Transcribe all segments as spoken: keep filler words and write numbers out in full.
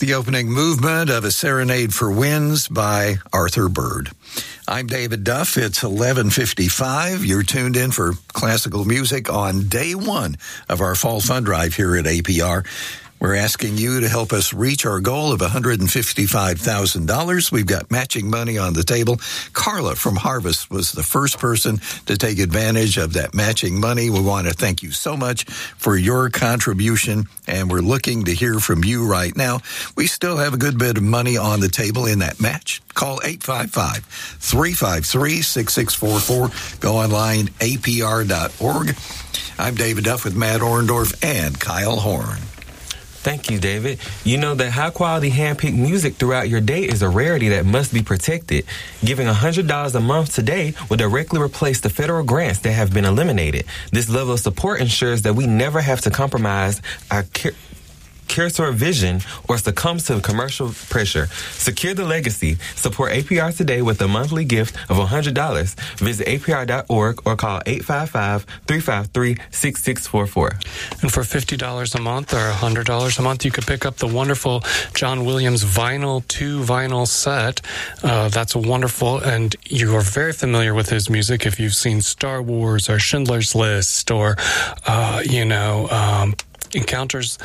The opening movement of A Serenade for Winds by Arthur Bird. I'm David Duff. It's eleven fifty-five. You're tuned in for classical music on day one of our fall fund drive here at A P R. We're asking you to help us reach our goal of one hundred fifty-five thousand dollars. We've got matching money on the table. Carla from Harvest was the first person to take advantage of that matching money. We want to thank you so much for your contribution, and we're looking to hear from you right now. We still have a good bit of money on the table in that match. Call eight five five, three five three, six six four four. Go online, A P R dot org. I'm David Duff with Matt Orndorff and Kyle Horn. Thank you, David. You know that high-quality hand-picked music throughout your day is a rarity that must be protected. Giving one hundred dollars a month today will directly replace the federal grants that have been eliminated. This level of support ensures that we never have to compromise our care- curatorial vision or succumb to commercial pressure. Secure the legacy. Support A P R today with a monthly gift of one hundred dollars. Visit A P R dot org or call eight five five, three five three, six six four four. And for fifty dollars a month or one hundred dollars a month, you could pick up the wonderful John Williams vinyl two vinyl set. Uh, that's wonderful, and you are very familiar with his music if you've seen Star Wars or Schindler's List or, uh, you know, um, Encounters,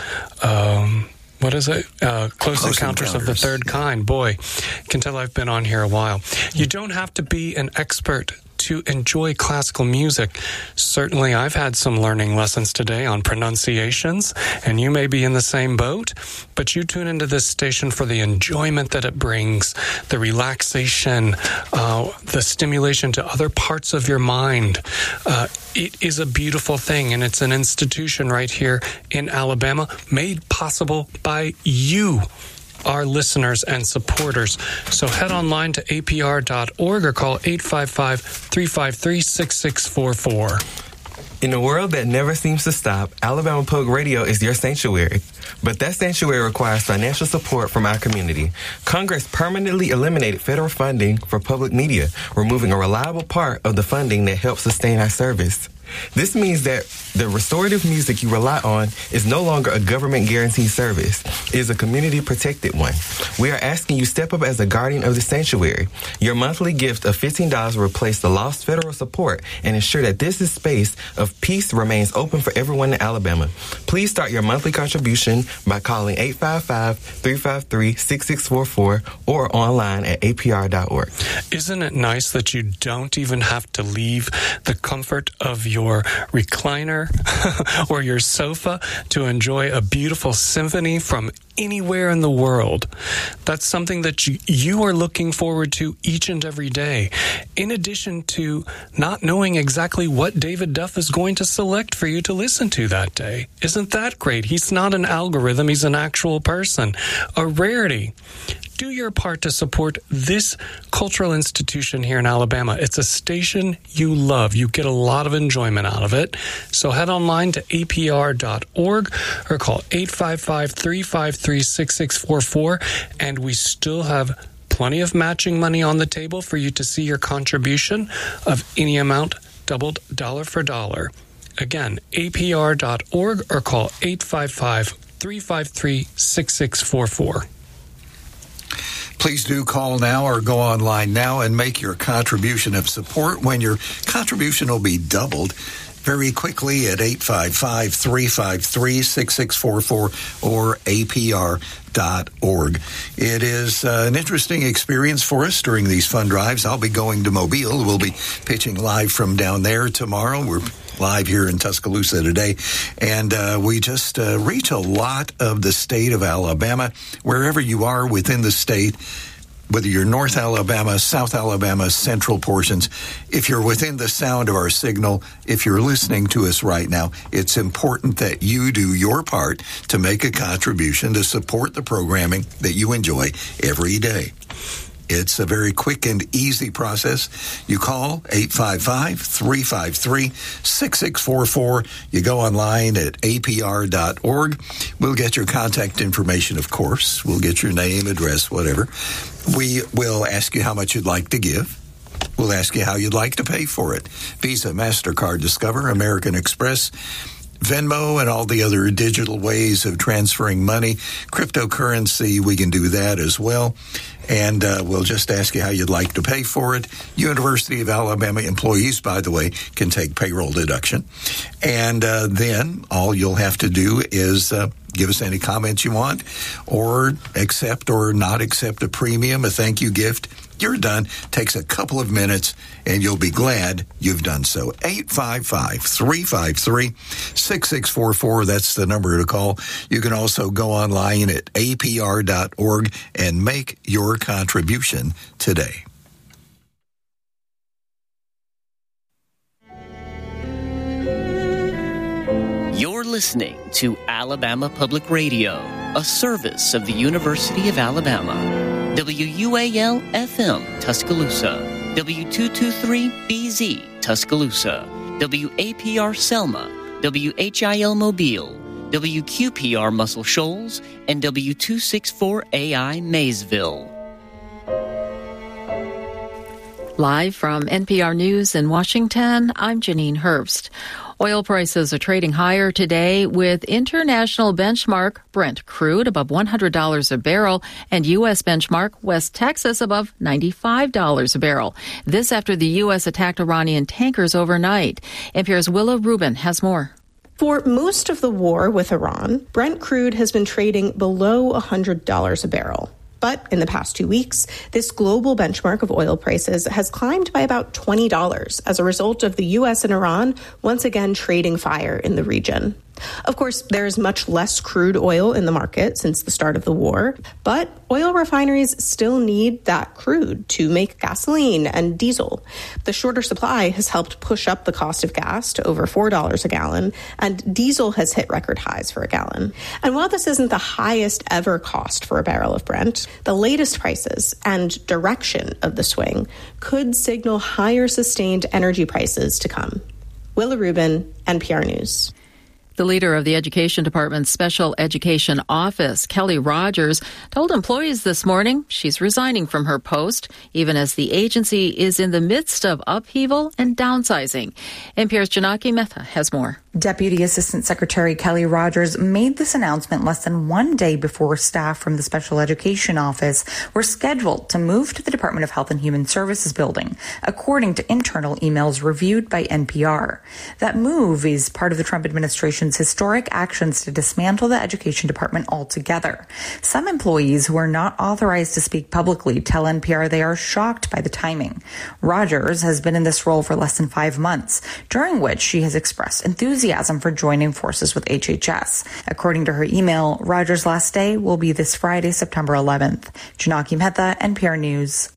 um, what is it? Uh, Close, Close Encounters, Encounters of the Third Kind. Boy, can tell I've been on here a while. You don't have to be an expert to enjoy classical music. Certainly, I've had some learning lessons today on pronunciations, and you may be in the same boat, but you tune into this station for the enjoyment that it brings, the relaxation, uh, the stimulation to other parts of your mind. Uh, it is a beautiful thing, and it's an institution right here in Alabama made possible by you, our listeners and supporters. So head online to A P R dot org or call eight five five, three five three, six six four four. In a world that never seems to stop, Alabama Public Radio is your sanctuary. But that sanctuary requires financial support from our community. Congress permanently eliminated federal funding for public media, removing a reliable part of the funding that helps sustain our service. This means that the restorative music you rely on is no longer a government-guaranteed service. It is a community-protected one. We are asking you to step up as a guardian of the sanctuary. Your monthly gift of fifteen dollars will replace the lost federal support and ensure that this space of peace remains open for everyone in Alabama. Please start your monthly contribution by calling eight five five, three five three, six six four four or online at A P R dot org. Isn't it nice that you don't even have to leave the comfort of your your recliner or your sofa to enjoy a beautiful symphony from anywhere in the world? That's something that you, you are looking forward to each and every day, in addition to not knowing exactly what David Duff is going to select for you to listen to that day. Isn't that great? He's not an algorithm, he's an actual person. A rarity. Do your part to support this cultural institution here in Alabama. It's a station you love. You get a lot of enjoyment out of it. So head online to A P R dot org or call eight five five, three five three, six six four four. And we still have plenty of matching money on the table for you to see your contribution of any amount doubled dollar for dollar. Again, A P R dot org or call eight five five, three five three, six six four four. Please do call now or go online now and make your contribution of support when your contribution will be doubled very quickly at eight five five, three five three, six six four four or A P R dot org. It is uh, an interesting experience for us during these fund drives. I'll be going to Mobile. We'll be pitching live from down there tomorrow. We're live here in Tuscaloosa today, and uh, we just uh, reach a lot of the state of Alabama. Wherever you are within the state, whether you're North Alabama, South Alabama, central portions, if you're within the sound of our signal, if you're listening to us right now, it's important that you do your part to make a contribution to support the programming that you enjoy every day. It's a very quick and easy process. You call eight five five, three five three, six six four four. You go online at A P R dot org. We'll get your contact information, of course. We'll get your name, address, whatever. We will ask you how much you'd like to give. We'll ask you how you'd like to pay for it. Visa, MasterCard, Discover, American Express, Venmo and all the other digital ways of transferring money. Cryptocurrency, we can do that as well. And uh, we'll just ask you how you'd like to pay for it. University of Alabama employees, by the way, can take payroll deduction. And uh, then all you'll have to do is uh, give us any comments you want, or accept or not accept a premium, a thank you gift. You're done. Takes a couple of minutes, and you'll be glad you've done so. eight five five, three five three, six six four four. That's the number to call. You can also go online at A P R dot org and make your contribution today. You're listening to Alabama Public Radio, a service of the University of Alabama. W U A L F M Tuscaloosa, W two twenty-three B Z Tuscaloosa, W A P R Selma, W H I L Mobile, W Q P R Muscle Shoals, and W two sixty-four A I Maysville. Live from N P R News in Washington, I'm Janine Herbst. Oil prices are trading higher today, with international benchmark Brent crude above one hundred dollars a barrel and U S benchmark West Texas above ninety-five dollars a barrel. This after the U S attacked Iranian tankers overnight. N P R's Willa Rubin has more. For most of the war with Iran, Brent crude has been trading below one hundred dollars a barrel. But in the past two weeks, this global benchmark of oil prices has climbed by about twenty dollars as a result of the U S and Iran once again trading fire in the region. Of course, there is much less crude oil in the market since the start of the war, but oil refineries still need that crude to make gasoline and diesel. The shorter supply has helped push up the cost of gas to over four dollars a gallon, and diesel has hit record highs for a gallon. And while this isn't the highest ever cost for a barrel of Brent, the latest prices and direction of the swing could signal higher sustained energy prices to come. Willa Rubin, N P R News. The leader of the Education Department's Special Education Office, Kelly Rogers, told employees this morning she's resigning from her post, even as the agency is in the midst of upheaval and downsizing. N P R's Janaki Mehta has more. Deputy Assistant Secretary Kelly Rogers made this announcement less than one day before staff from the Special Education Office were scheduled to move to the Department of Health and Human Services building, according to internal emails reviewed by N P R. That move is part of the Trump administration's historic actions to dismantle the Education Department altogether. Some employees who are not authorized to speak publicly tell N P R they are shocked by the timing. Rogers has been in this role for less than five months, during which she has expressed enthusiasm for joining forces with H H S. According to her email, Rogers' last day will be this Friday, September eleventh. Janaki Mehta, N P R News.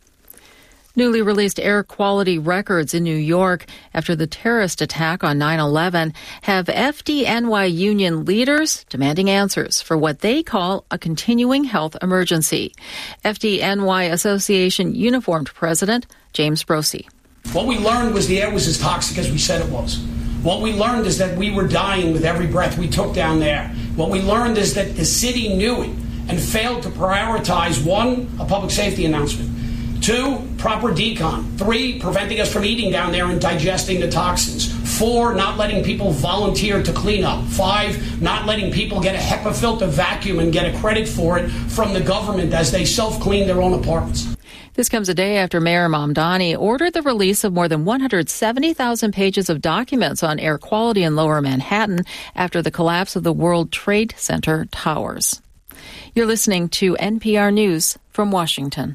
Newly released air quality records in New York after the terrorist attack on nine eleven have F D N Y union leaders demanding answers for what they call a continuing health emergency. F D N Y Association uniformed president James Brosey. What we learned was the air was as toxic as we said it was. What we learned is that we were dying with every breath we took down there. What we learned is that the city knew it and failed to prioritize, one, a public safety announcement, two, proper decon, three, preventing us from eating down there and digesting the toxins, four, not letting people volunteer to clean up, five, not letting people get a HEPA filter vacuum and get a credit for it from the government as they self-clean their own apartments. This comes a day after Mayor Mamdani ordered the release of more than one hundred seventy thousand pages of documents on air quality in Lower Manhattan after the collapse of the World Trade Center towers. You're listening to N P R News from Washington.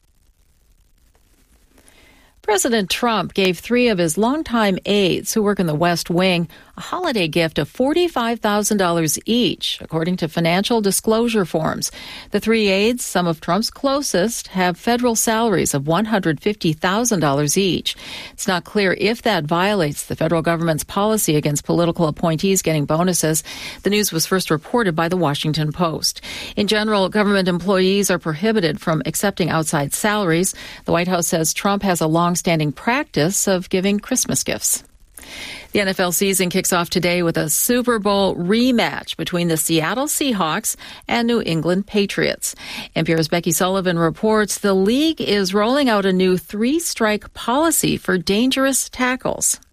President Trump gave three of his longtime aides who work in the West Wing a holiday gift of forty-five thousand dollars each, according to financial disclosure forms. The three aides, some of Trump's closest, have federal salaries of one hundred fifty thousand dollars each. It's not clear if that violates the federal government's policy against political appointees getting bonuses. The news was first reported by the Washington Post. In general, government employees are prohibited from accepting outside salaries. The White House says Trump has a long-standing practice of giving Christmas gifts. The N F L season kicks off today with a Super Bowl rematch between the Seattle Seahawks and New England Patriots. N P R's Becky Sullivan reports the league is rolling out a new three-strike policy for dangerous tackles.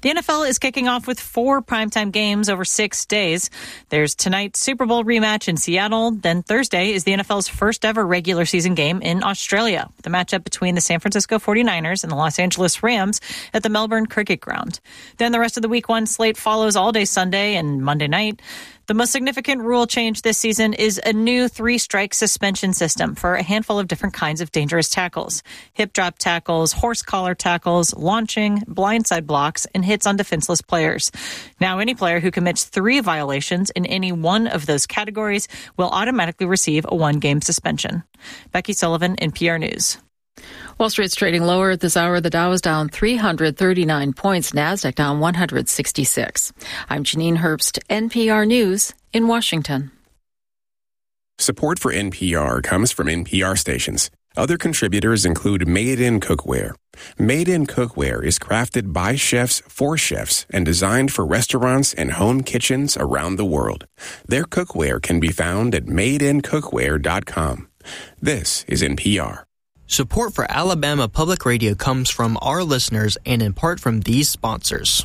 The N F L is kicking off with four primetime games over six days. There's tonight's Super Bowl rematch in Seattle. Then Thursday is the N F L's first ever regular season game in Australia. The matchup between the San Francisco forty-niners and the Los Angeles Rams at the Melbourne Cricket Ground. Then the rest of the week one slate follows all day Sunday and Monday night. The most significant rule change this season is a new three-strike suspension system for a handful of different kinds of dangerous tackles. Hip drop tackles, horse collar tackles, launching, blindside blocks, and hits on defenseless players. Now, any player who commits three violations in any one of those categories will automatically receive a one-game suspension. Becky Sullivan, N P R News. Wall Street's trading lower at this hour. The Dow is down three hundred thirty-nine points. NASDAQ down one hundred sixty-six. I'm Janine Herbst, N P R News in Washington. Support for N P R comes from N P R stations. Other contributors include Made in Cookware. Made in Cookware is crafted by chefs for chefs and designed for restaurants and home kitchens around the world. Their cookware can be found at made in cookware dot com. This is N P R. Support for Alabama Public Radio comes from our listeners and in part from these sponsors.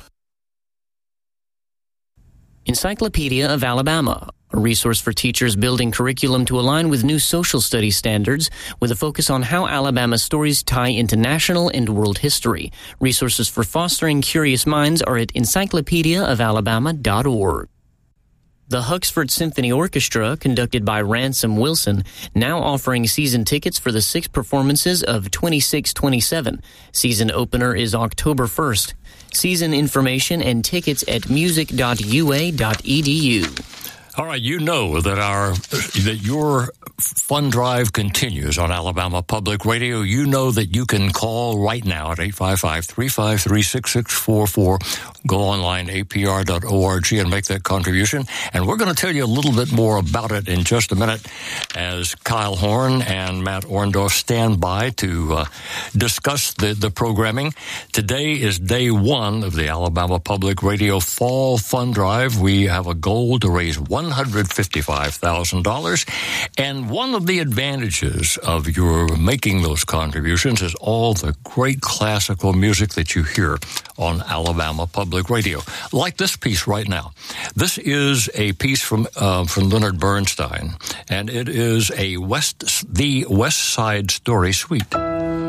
Encyclopedia of Alabama, a resource for teachers building curriculum to align with new social studies standards with a focus on how Alabama's stories tie into national and world history. Resources for fostering curious minds are at encyclopedia of alabama dot org. The Huxford Symphony Orchestra, conducted by Ransom Wilson, now offering season tickets for the six performances of twenty-six twenty-seven. Season opener is October first. Season information and tickets at music dot u a dot e d u. All right, you know that our that your fund drive continues on Alabama Public Radio. You know that you can call right now at eight five five, three five three, six six four four. Go online, a p r dot org, and make that contribution. And we're going to tell you a little bit more about it in just a minute as Kyle Horn and Matt Orndorff stand by to uh, discuss the, the programming. Today is day one of the Alabama Public Radio Fall Fund Drive. We have a goal to raise one hundred fifty-five thousand dollars. And one of the advantages of your making those contributions is all the great classical music that you hear on Alabama Public Radio, like this piece right now. This is a piece from uh, from Leonard Bernstein, and it is a West the West Side Story Suite.